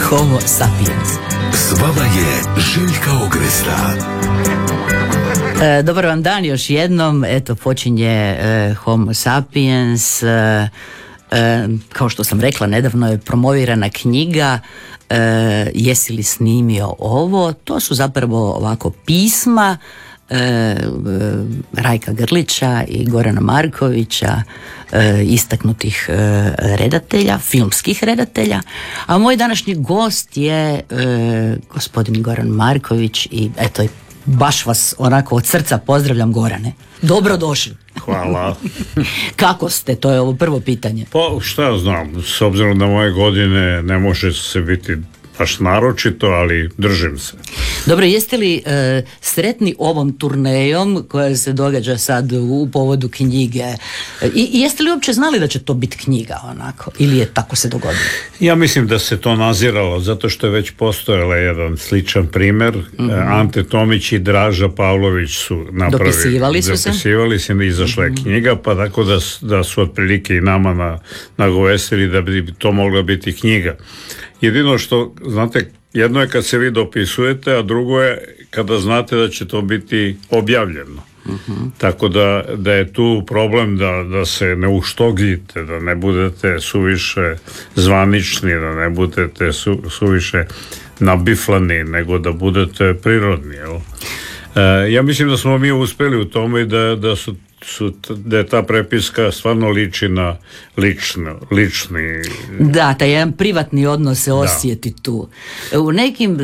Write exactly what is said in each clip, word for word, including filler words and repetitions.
Homo sapiens. S vama je Željka Ogresta. E, dobar vam dan još jednom. Eto, počinje e, Homo sapiens. E, e, kao što sam rekla, nedavno je promovirana knjiga e, Jesi li snimio ovo? To su zapravo ovako pisma E, Rajka Grlića i Gorana Markovića, e, istaknutih e, redatelja, filmskih redatelja, a moj današnji gost je e, gospodin Goran Marković i eto, baš vas onako od srca pozdravljam, Gorane. Dobrodošli. Hvala. Kako ste? To je ovo prvo pitanje. Pa šta ja znam, s obzirom na moje godine ne može se biti baš naročito, ali držim se. Dobro, jeste li e, sretni ovom turnejom koja se događa sad u povodu knjige? I, i jeste li uopće znali da će to biti knjiga onako? Ili je tako se dogodilo? Ja mislim da se to naziralo, zato što je već postojala jedan sličan primjer. Mm-hmm. Ante Tomić i Draža Pavlović su napravili. Dopisivali su se? Dopisivali se, izašla je mm-hmm. knjiga, pa tako da, da su otprilike i nama na, nagovestili da bi to mogla biti knjiga. Jedino što, znate, jedno je kad se vi dopisujete, a drugo je kada znate da će to biti objavljeno. Uh-huh. Tako da, da je tu problem da, da se ne uštogljite, da ne budete suviše zvanični, da ne budete su, suviše nabiflani, nego da budete prirodni. Jel? E, ja mislim da smo mi uspjeli u tome i da, da su Su, da je ta prepiska stvarno liči na lično, lični... Da, taj jedan privatni odnos se osjeti da. Tu. U nekim,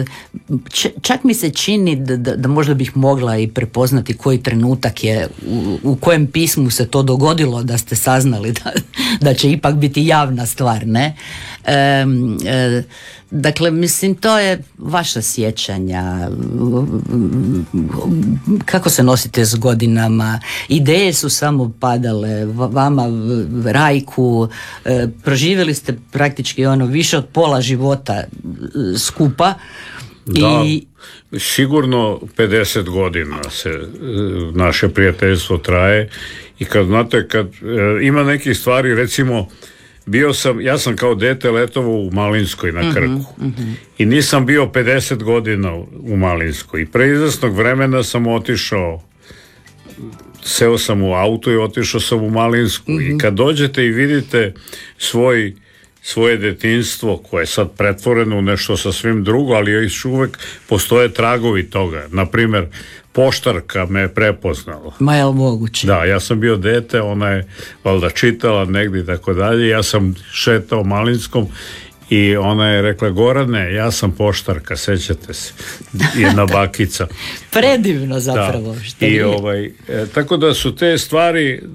čak mi se čini da, da, da možda bih mogla i prepoznati koji trenutak je, u, u kojem pismu se to dogodilo da ste saznali da, da će ipak biti javna stvar, ne? E, e, dakle, mislim, to je vaša sjećanja, kako se nosite s godinama, ideje su samo padale vama, Rajku, e, proživjeli ste praktički ono više od pola života skupa. Da, i sigurno pedeset godina se naše prijateljstvo traje i kad znate, kad e, ima nekih stvari, recimo bio sam, ja sam kao dete letovao u Malinskoj na Krku uh-huh, uh-huh. i nisam bio pedeset godina u Malinskoj i pre izvesnog vremena sam otišao, seo sam u auto i otišao sam u Malinsku uh-huh. i kad dođete i vidite svoj svoje detinjstvo koje je sad pretvoreno u nešto sasvim drugo, ali još uvek postoje tragovi toga. Naprimjer, poštarka me je prepoznala. Ma je li moguće? Da, ja sam bio dete, ona je valjda čitala negdje i tako dalje, ja sam šetao Malinskom i ona je rekla, Gorane, ja sam poštarka, sećate se, jedna bakica. Predivno zapravo. Da. Što I ovaj, e, tako da su te stvari, e,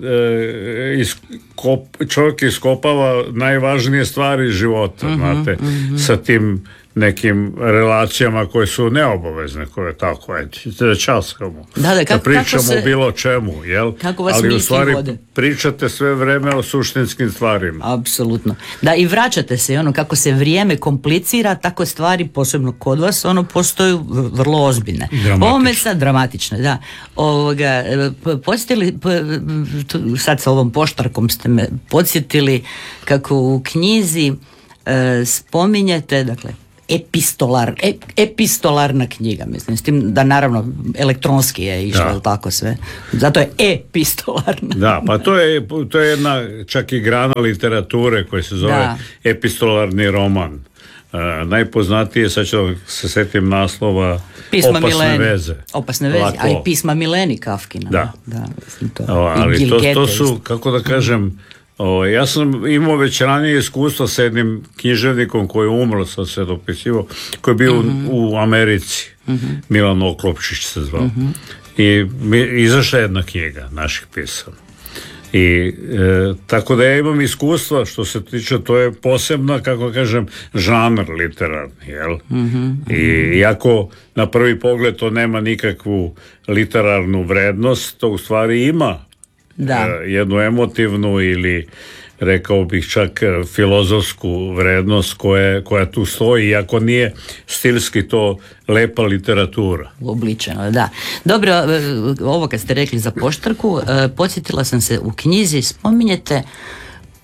iskop, čovjek iskopava najvažnije stvari života, uh-huh, znate, uh-huh. sa tim nekim relacijama koje su neobavezne, koje tako, ajde, da časkamo, da, da, kak, da pričamo se, o bilo čemu, jel? Ali u stvari vode. Pričate sve vreme o suštinskim stvarima. Apsolutno. Da, i vraćate se, ono, kako se vrijeme komplicira, tako stvari, posebno kod vas, ono, postaju vrlo ozbiljne. Ovome sad, dramatične, da. Ovoga, podsjetili, sad sa ovom poštarkom ste me podsjetili kako u knjizi e, spominjete, dakle, Epistolar, ep, epistolarna knjiga, mislim, s tim da naravno elektronski je išlo, da. Tako sve. Zato je epistolarna. Da, pa to je, to je jedna čak i grana literature koja se zove da. Epistolarni roman. Uh, najpoznatije, sad ću se setim naslova, Pisma Opasne Mileni. veze. Opasne veze, Lako. A i Pisma Mileni Kafkina. Da. Da, mislim to. O, ali to, to su, kako da kažem, O, ja sam imao već ranije iskustva s jednim književnikom koji je umro, sad se dopisivao, koji je bio mm-hmm. u, u Americi, mm-hmm. Milan Oklopčić se zvao. Mm-hmm. I mi, izašla jedna knjiga naših pisama. I e, tako da ja imam iskustva što se tiče, to je posebna, kako kažem, žanr literarni, jel? Mm-hmm. I iako na prvi pogled to nema nikakvu literarnu vrednost, to u stvari ima da. jednu emotivnu ili rekao bih čak filozofsku vrednost koja, koja tu stoji, iako nije stilski to lepa literatura. Uobličeno, da. Dobro, ovo kad ste rekli za poštarku, podsjetila sam se u knjizi, spominjete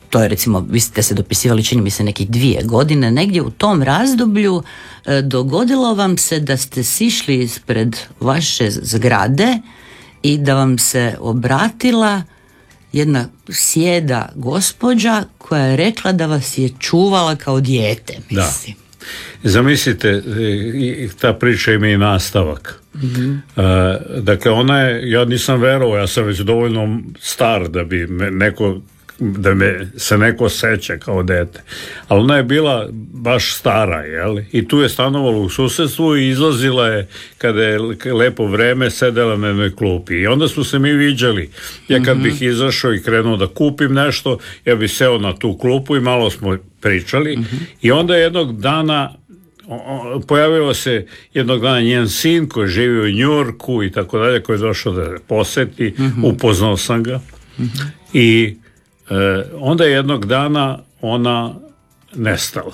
to je recimo, vi ste se dopisivali čini mi se nekih dvije godine, negdje u tom razdoblju e, dogodilo vam se da ste sišli ispred vaše zgrade i da vam se obratila jedna sjeda gospođa koja je rekla da vas je čuvala kao dijete, mislim. Da. Zamislite, ta priča ima i nastavak. Mm-hmm. Uh, dakle, ona je, ja nisam verovao, ja sam već dovoljno star da bi me neko, da me se neko seća kao dete. Ali ona je bila baš stara, jel? I tu je stanovala u susjedstvu i izlazila je kada je lepo vreme, sedela na jednoj klupi. I onda smo se mi viđali. Ja kad mm-hmm. bih izašao i krenuo da kupim nešto, ja bih seo na tu klupu i malo smo pričali. Mm-hmm. I onda jednog dana pojavio se jednog dana njen sin koji živi u Njujorku i tako dalje, koji je došao da poseti, mm-hmm. upoznao sam ga. Mm-hmm. I e, onda je jednog dana ona nestala.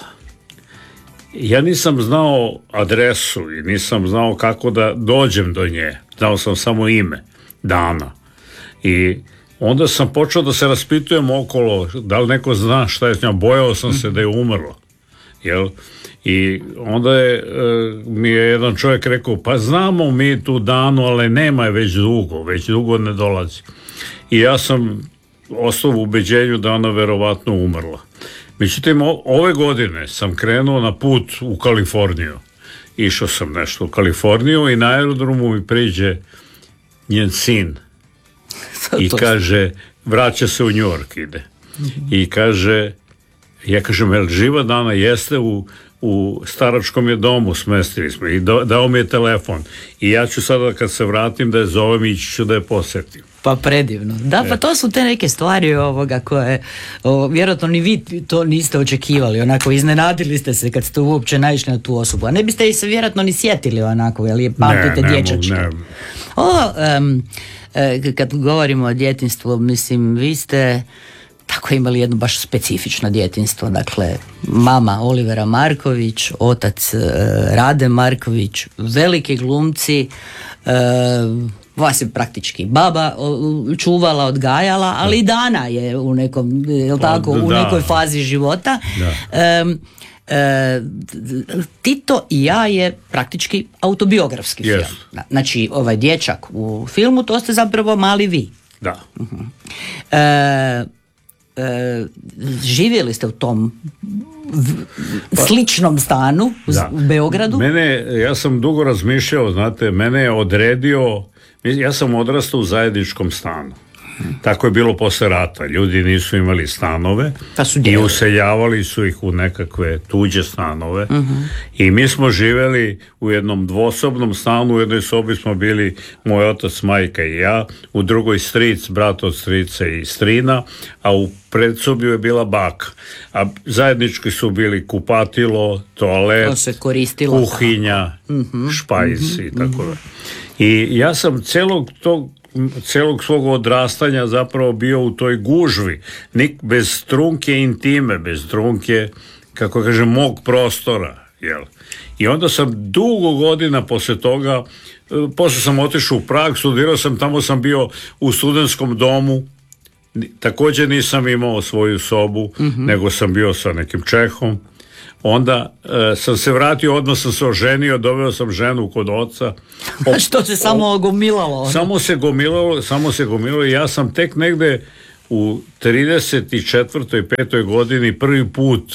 Ja nisam znao adresu i nisam znao kako da dođem do nje. Znao sam samo ime, Dana. I onda sam počeo da se raspitujem okolo, da li neko zna šta je s njom, bojao sam se da je umrla. Jel? I onda je, mi je jedan čovjek rekao, pa znamo mi tu Danu, ali nema je već dugo, već dugo ne dolazi. I ja sam ostao u ubeđenju da ona verovatno umrla. Međutim, ove godine sam krenuo na put u Kaliforniju. Išao sam nešto u Kaliforniju i na aerodromu mi priđe njen sin i kaže, vraća se u New York, ide. I kaže, ja kažem, jel živa Dana? Jeste, u, u staračkom je domu, smestili smo i do, dao mi je telefon i ja ću sada kad se vratim da je zovem i ići ću da je posjetim. Pa predivno. Da, pa to su te neke stvari ovoga koje o, vjerojatno ni vi to niste očekivali, onako iznenadili ste se kad ste uopće naišli na tu osobu, a ne biste se vjerojatno ni sjetili onako, jer je pamtite ne, dječačke. Ne, ne. O, um, kad govorimo o djetinjstvu, mislim, vi ste tako imali jedno baš specifično djetinjstvo, dakle mama Olivera Marković, otac e, Rade Marković, veliki glumci, e, vas je praktički baba čuvala, odgajala, ali i Dana je u nekom, jel tako, u nekoj fazi života. E, e, Tito i ja je praktički autobiografski yes. film. Znači, ovaj dječak u filmu, to ste zapravo mali vi. Da. Uh-huh. E, E, živjeli ste u tom v, pa, sličnom stanu da. u Beogradu? Mene, ja sam dugo razmišljao, znate, mene je odredio, ja sam odrastao u zajedničkom stanu. Tako je bilo posle rata. Ljudi nisu imali stanove pa su i useljavali su ih u nekakve tuđe stanove. Uh-huh. I mi smo živjeli u jednom dvosobnom stanu, u jednoj sobi smo bili moj otac, majka i ja, u drugoj stric, brat od strice i strina, a u predsobi je bila baka. A zajednički su bili kupatilo, toalet, se koristilo, kuhinja, uh-huh. špajz uh-huh. i tako da. I ja sam celog tog celog svog odrastanja zapravo bio u toj gužvi, nik bez trunke intime, bez trunke, kako kažem, mog prostora, jel? I onda sam dugo godina posle toga, posle sam otišao u Prag, studirao sam, tamo sam bio u studentskom domu, također nisam imao svoju sobu, mm-hmm. nego sam bio sa nekim Čehom. Onda e, sam se vratio, odmah sam se oženio, doveo sam ženu kod oca. O, što se o, samo gomilalo? Samo se gomilalo, samo se gomilalo i ja sam tek negde u trideset četvrtoj petoj godini prvi put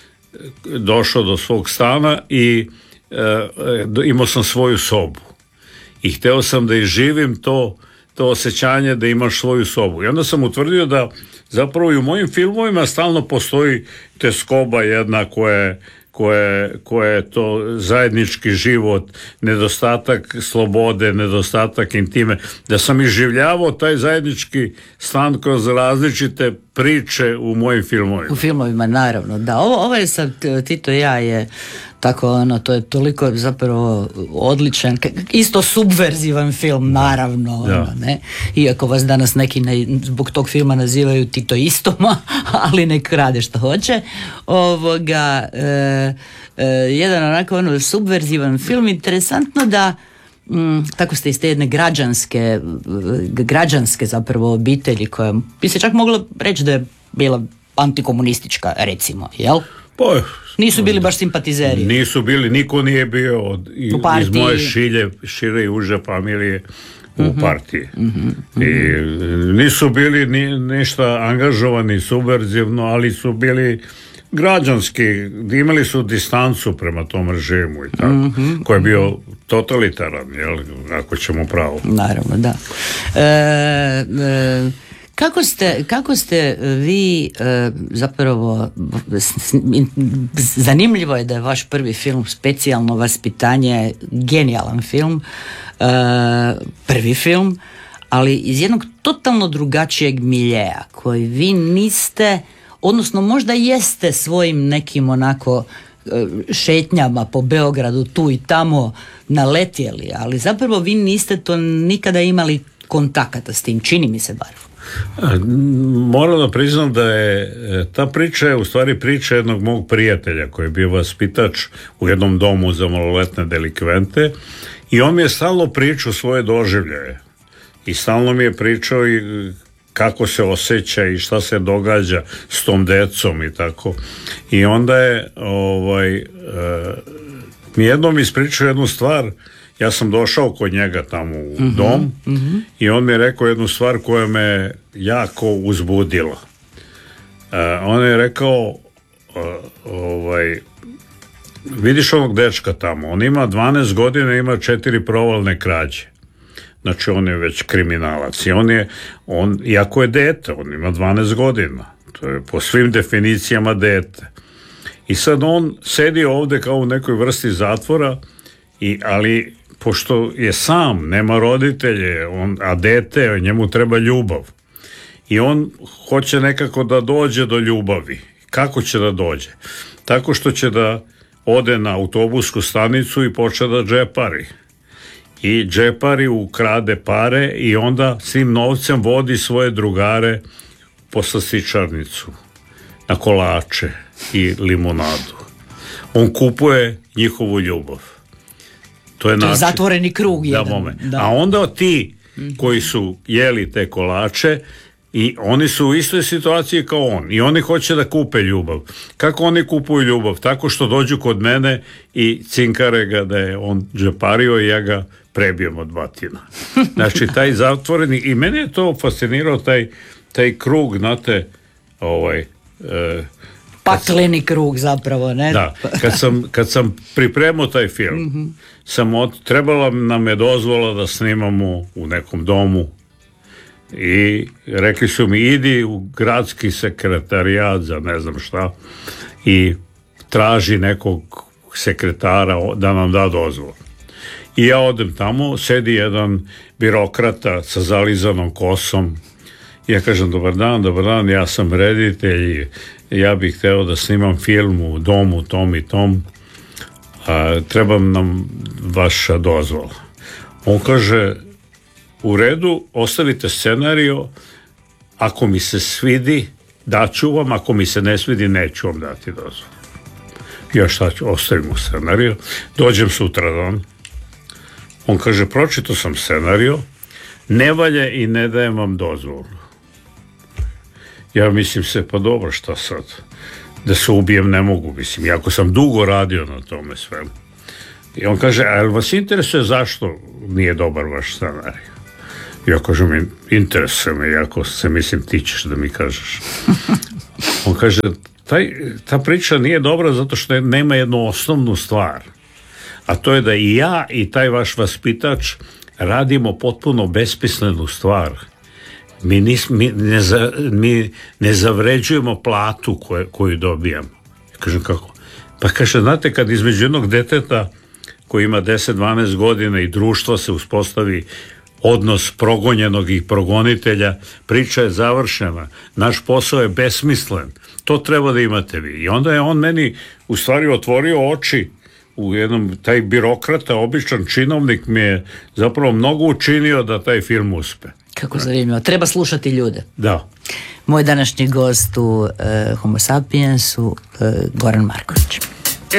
došao do svog stana i e, imao sam svoju sobu. I hteo sam da izživim to, to osjećanje da imaš svoju sobu. I onda sam utvrdio da zapravo i u mojim filmovima stalno postoji teskoba jedna koja, koja, koja je to zajednički život, nedostatak slobode, nedostatak intime, da sam izživljavao taj zajednički stan kroz različite priče u mojim filmovima. U filmovima, naravno, da. Ovo, ovo je sad Tito i ja je tako ono, to je toliko zapravo odličan, isto subverzivan film, naravno, ono, ne? Iako vas danas neki ne, zbog tog filma nazivaju Tito istoma, ali nek rade što hoće. Ovoga, e, e, jedan onako ono subverzivan film, interesantno da Mm, tako ste iz te jedne građanske građanske zapravo obitelji koja bi se čak moglo reći da je bila antikomunistička, recimo, jel? Pa, nisu bili baš simpatizeri. Nisu bili, niko nije bio od, iz moje šilje, šire i uže familije u uh-huh. partiji. Uh-huh. I nisu bili ni, ništa angažovani subverzivno, ali su bili građanski, imali su distancu prema tom režimu i tako, uh-huh. koji je bio totalitaran, jel, ako ćemo pravo. Naravno, da. E, e, Kako ste, kako ste vi e, zapravo, zanimljivo je da je vaš prvi film Specijalno vaspitanje genijalan film, e, prvi film, ali iz jednog totalno drugačijeg miljeja koji vi niste, odnosno možda jeste svojim nekim onako šetnjama po Beogradu tu i tamo naletjeli, ali zapravo vi niste to nikada imali kontakata s tim, čini mi se bar. Moram da priznam da je ta priča je u stvari priča jednog mog prijatelja koji je bio vaspitač u jednom domu za maloletne delikvente i on mi je stalno pričao svoje doživljaje i stalno mi je pričao i kako se osjeća i šta se događa s tom decom i tako. I onda je ovaj, uh, mi jednom ispričao jednu stvar. Ja sam došao kod njega tamo u uh-huh, dom uh-huh. i on mi je rekao jednu stvar koja me jako uzbudila. Uh, on je rekao uh, ovaj, vidiš onog dečka tamo, on ima dvanaest godina, ima četiri provalne krađe. Znači on je već kriminalac i on je, on, iako je dete, on ima dvanaest godina, to je po svim definicijama dete. I sad on sedi ovde kao u nekoj vrsti zatvora, i, ali pošto je sam, nema roditelje, on, a dete, njemu treba ljubav. I on hoće nekako da dođe do ljubavi. Kako će da dođe? Tako što će da ode na autobusku stanicu i počne da džepari. I džepari ukrade pare i onda s tim novcem vodi svoje drugare po slastičarnicu, na kolače i limunadu. On kupuje njihovu ljubav. To je, to je zatvoreni krug jedan. Da, da. A onda ti koji su jeli te kolače i oni su u istoj situaciji kao on i oni hoće da kupe ljubav. Kako oni kupuju ljubav? Tako što dođu kod mene i cinkare ga da je on džepario i ja ga prebijem od batina. Znači taj zatvoreni, i mene je to fascinirao taj, taj krug, znate, ovaj e, pakleni krug zapravo, ne? Da, kad sam, kad sam pripremao taj film, mm-hmm. sam od, trebala nam je dozvola da snimamo u nekom domu i rekli su mi idi u gradski sekretarijat za ne znam šta i traži nekog sekretara da nam da dozvolu. I ja odem tamo, sedi jedan birokrata sa zalizanom kosom. Ja kažem dobar dan, dobar dan, ja sam reditelj, ja bih hteo da snimam film u domu tom i tom, a, treba nam vaša dozvola. On kaže, u redu, ostavite scenario, ako mi se svidi, daću vam, ako mi se ne svidi, neću vam dati dozvolu. Ja šta ću, ostavimo scenario, dođem sutradan, on kaže, pročitao sam scenario, ne valja i ne dajem vam dozvolu. Ja mislim se, pa dobro, šta sad? Da se ubijem ne mogu, mislim, iako sam dugo radio na tome svemu. I on kaže, a vas interesuje zašto nije dobar vaš scenarij? Ja kažem, interesuje me, iako se mislim ti ćeš da mi kažeš. On kaže, taj, ta priča nije dobra zato što nema jednu osnovnu stvar. A to je da i ja i taj vaš vaspitač radimo potpuno besmislenu stvar. Mi, nis, mi, ne, za, mi ne zavređujemo platu koje, koju dobijamo. Kažem kako? Pa kaže, znate, kad između jednog deteta koji ima deset dvanaest godina i društva se uspostavi odnos progonjenog i progonitelja, priča je završena. Naš posao je besmislen. To treba da imate vi. I onda je on meni u stvari otvorio oči u jednom, taj birokrata, običan činovnik mi je zapravo mnogo učinio da taj film uspe. Kako zanimljivo. Treba slušati ljude. Da. Moj današnji gost u uh, Homo sapiensu, uh, Goran Marković.